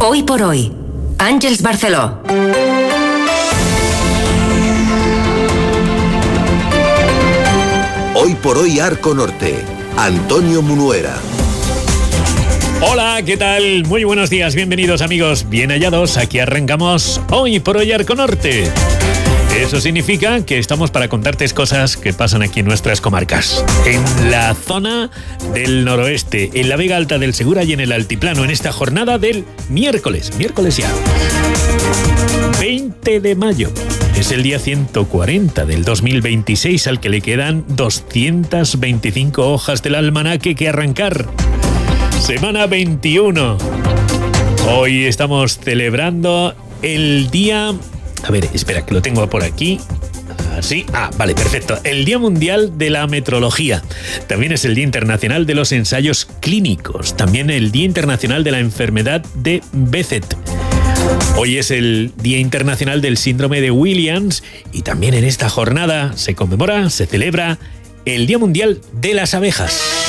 Hoy por hoy, Àngels Barceló. Hoy por hoy, Arco Norte, Antonio Munuera. Hola, ¿qué tal? Muy buenos días, bienvenidos amigos, bien hallados. Aquí arrancamos Hoy por hoy, Arco Norte. Eso significa que estamos para contarte cosas que pasan aquí en nuestras comarcas. En la zona del noroeste, en la Vega Alta del Segura y en el Altiplano, en esta jornada del miércoles ya. 20 de mayo. Es el día 140 del 2026 al que le quedan 225 hojas del almanaque que arrancar. Semana 21. Hoy estamos celebrando el día... A ver, espera, que lo tengo por aquí. ¿Sí? Vale, perfecto. El Día Mundial de la Metrología. También es el Día Internacional de los Ensayos Clínicos. También el Día Internacional de la Enfermedad de Behçet. Hoy es el Día Internacional del Síndrome de Williams y también en esta jornada se celebra el Día Mundial de las Abejas.